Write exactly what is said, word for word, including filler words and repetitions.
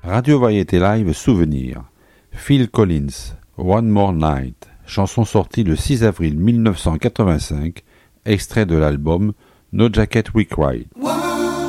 Radio Variété Live Souvenir. Phil Collins, One More Night, chanson sortie le six avril mille neuf cent quatre-vingt-cinq, extrait de l'album No Jacket We Cried.